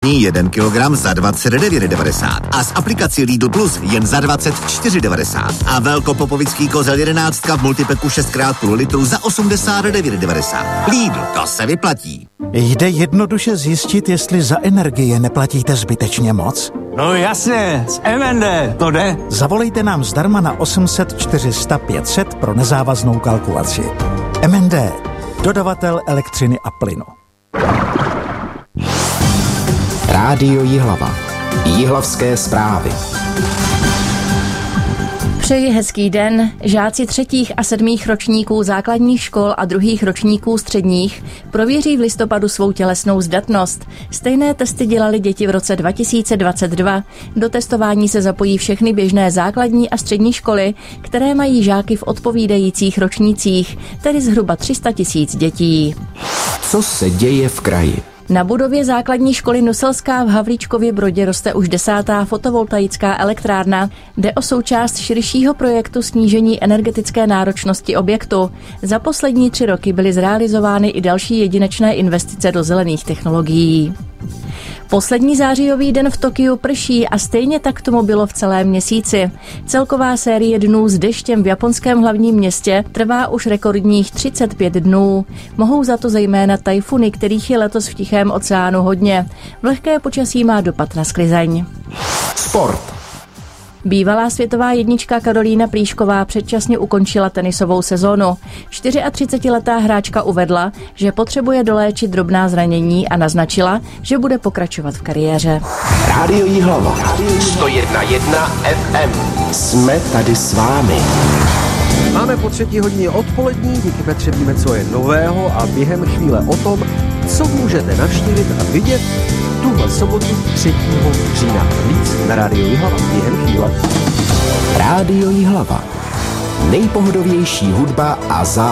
Mastný 1 kg za 29,90 a s aplikací Lidl Plus jen za 24,90 a velkopopovický kozel 11 v multipeku 6x půl litru za 89,90. Lidl, to se vyplatí. Jde jednoduše zjistit, jestli za energie neplatíte zbytečně moc? No jasně, z MND, to jde. Zavolejte nám zdarma na 800 400 500 pro nezávaznou kalkulaci. MND, dodavatel elektřiny a plynu. Rádio Jihlava. Jihlavské zprávy. Přeji hezký den. Žáci 3. a 7. ročníků základních škol a 2. ročníků středních prověří v listopadu svou tělesnou zdatnost. Stejné testy dělali děti v roce 2022. Do testování se zapojí všechny běžné základní a střední školy, které mají žáky v odpovídajících ročnících, tedy zhruba 300 000 dětí. Co se děje v kraji? Na budově základní školy Nuselská v Havlíčkově Brodě roste už 10. fotovoltaická elektrárna. Jde o součást širšího projektu snížení energetické náročnosti objektu. Za poslední 3 roky byly zrealizovány i další jedinečné investice do zelených technologií. Poslední zářijový den v Tokiu prší a stejně tak tomu bylo v celém měsíci. Celková série dnů s deštěm v japonském hlavním městě trvá už rekordních 35 dnů. Mohou za to zejména tajfuny, kterých je letos v Tichém oceánu hodně. Vlhké počasí má dopad na sklizeň. Sport. Bývalá světová jednička Karolína Plíšková předčasně ukončila tenisovou sezónu. 34letá hráčka uvedla, že potřebuje doléčit drobná zranění a naznačila, že bude pokračovat v kariéře. Rádio Jihlava. 101,1 FM. Jsme tady s vámi. Máme po 3. hodině odpolední, díky Petře víme, co je nového a během chvíle o tom, co můžete navštívit a vidět tuhle sobotu 3. října. Víc na Rádio Jihlava během chvíle. Rádio Jihlava. Nejpohodovější hudba a